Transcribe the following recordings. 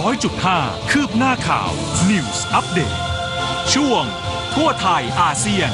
100.5 คืบหน้าข่าว News Update ช่วงทั่วไทยอาเซียน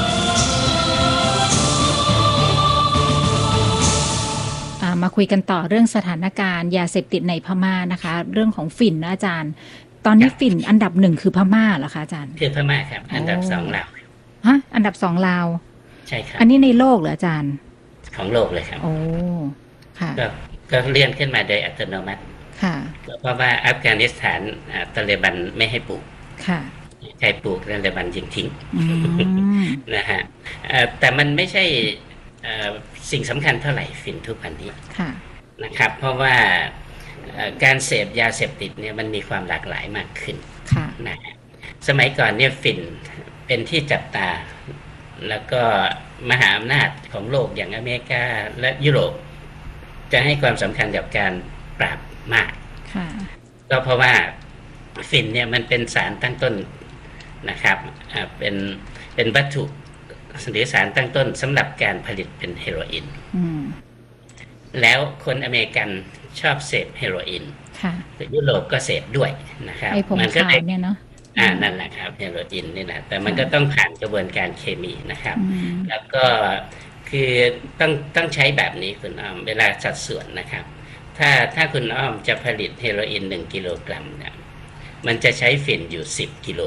มาคุยกันต่อเรื่องสถานการณ์ยาเสพติดในพม่านะคะเรื่องของฝิ่นนะอาจารย์ตอนนี้ฝิ่นอันดับ1คือพม่าเหรอคะอาจารย์คือพม่าครับอันดับ2ลาวฮะอันดับ2ลาวใช่ครับอันนี้ในโลกเหรออาจารย์ของโลกเลยครับโอ้ค่ะก็เลื่อนขึ้นมาโดยอัตโนมัติค่ะเพราะว่าอัฟกานิสถานตาลิบันไม่ให้ปลูกค่ะใครปลูกตาลิบันยิงทิ้งนะฮะแต่มันไม่ใช่สิ่งสำคัญเท่าไหร่ฝิ่นทุกวันนี้นะครับเพราะว่าการเสพยาเสพติดเนี่ยมันมีความหลากหลายมากขึ้นนะสมัยก่อนเนี่ยฝิ่นเป็นที่จับตาแล้วก็มหาอำนาจของโลกอย่างอเมริกาและยุโรปจะให้ความสำคัญกับการปราบมากก็เพราะว่าฝิ่นเนี่ยมันเป็นสารตั้งต้นนะครับเป็นวัตถุหรือสารตั้งต้นสำหรับการผลิตเป็นเฮโรอีนแล้วคนอเมริกันชอบเสพเฮโรอีนยุโรปก็เสพด้วยนะครับมันก็เลยเนี่ยเนาะนั่นแหละครับเฮโรอีนนี่นะแต่มันก็ต้องผ่านกระบวนการเคมีนะครับแล้วก็คือต้องใช้แบบนี้คุณอ้อมเวลาสัดส่วนนะครับถ้าคุณอ้อมจะผลิตเฮโรอีน1กิโลกรัมเนี่ยมันจะใช้ฝิ่นอยู่10กิโล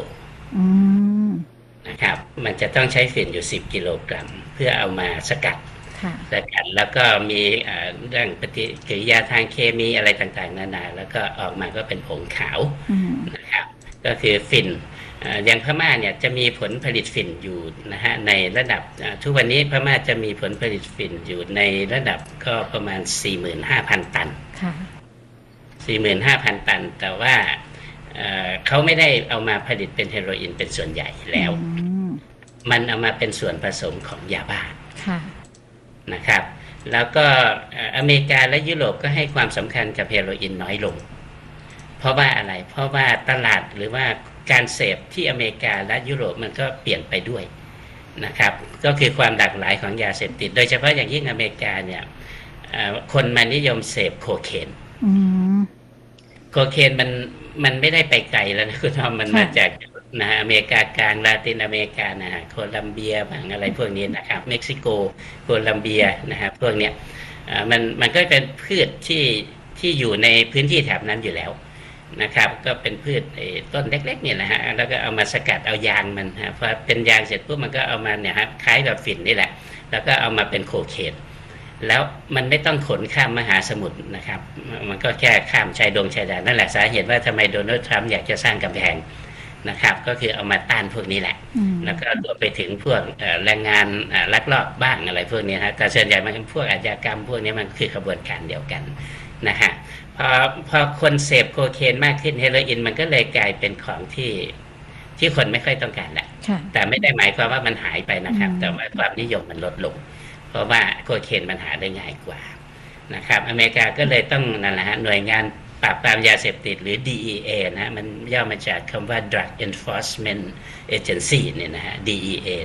นะครับมันจะต้องใช้ฝิ่นอยู่10กิโลกรัมเพื่อเอามาสกัดแล้วก็มีเรื่องปฏิกิริยาทางเคมีอะไรต่างๆนานาแล้วก็ออกมาก็เป็นผงขาวนะครับก็คือฝิ่นอย่างพม่าเนี่ยจะมีผลผลิตฝิ่นอยู่นะฮะในระดับทุกวันนี้พม่าจะมีผลผลิตฝิ่นอยู่ในระดับก็ประมาณ 45,000 ตัน 45,000 ตันแต่ว่าเขาไม่ได้เอามาผลิตเป็นเฮโรอีนเป็นส่วนใหญ่แล้วมันเอามาเป็นส่วนผสมของยาบ้านะครับแล้วก็อเมริกาและยุโรปก็ให้ความสำคัญกับเฮโรอีนน้อยลงเพราะว่าอะไรเพราะว่าตลาดหรือว่าการเสพที่อเมริกาและยุโรปมันก็เปลี่ยนไปด้วยนะครับก็คือความหลากหลายของยาเสพติดโดยเฉพาะอย่างยิ่งอเมริกาเนี่ยคนมานิยมเสพโคเคนโคเคนมันไม่ได้ไปไกลแล้วนะคุณทอมมันมาจากนะอเมริกากลางลาตินอเมริกานะโคลัมเบียบางอะไรพวกนี้นะครับเม็กซิโกโคลัมเบียนะครับพวกเนี้ยมันก็เป็นพืชที่อยู่ในพื้นที่แถบนั้นอยู่แล้วนะครับก็เป็นพืชต้นเล็กๆเนี่ยนะฮะแล้วก็เอามาสกัดเอายางมันฮะพอเป็นยางเสร็จปุ๊บมันก็เอามาเนี่ยฮะคล้ายกับฝิ่นนี่แหละแล้วก็เอามาเป็นโคเคนแล้วมันไม่ต้องขนข้ามมหาสมุทรนะครับมันก็แค่ข้ามชายแดนนั่นแหละสาเหตุว่าทำไมโดนัลด์ทรัมป์อยากจะสร้างกำแพงนะครับก็คือเอามาต้านพวกนี้แหละแล้วก็ตัวไปถึงพวกแรงงานลักลอบบ้างอะไรพวกนี้นะแต่ส่วนใหญ่มันเป็นพวกอาชญากรรมพวกนี้มันคือกระบวนการเดียวกันนะฮะพอคนเสพโคเคนมากขึ้นเฮโรอีนมันก็เลยกลายเป็นของที่คนไม่ค่อยต้องการแหละแต่ไม่ได้หมายความว่ามันหายไปนะครับแต่ว่าความนิยมมันลดลงเพราะว่าโคเคนมันหาได้ง่ายกว่านะครับอเมริกาก็เลยต้องนั่นแหละฮะหน่วยงานปราบปรามยาเสพติดหรือ DEA นะมันย่อมาจากคำว่า Drug Enforcement Agency เนี่ยนะฮะ DEA